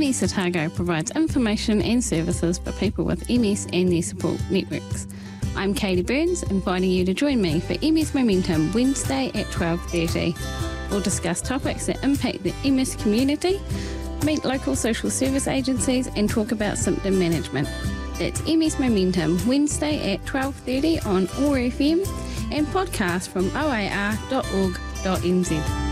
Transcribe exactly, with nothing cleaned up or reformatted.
M S Otago provides information and services for people with M S and their support networks. I'm Katie Burns, inviting you to join me for M S Momentum Wednesday at twelve thirty. We'll discuss topics that impact the M S community, meet local social service agencies and talk about symptom management. That's M S Momentum Wednesday at twelve thirty on O A R F M and podcast from o a r dot org dot n z.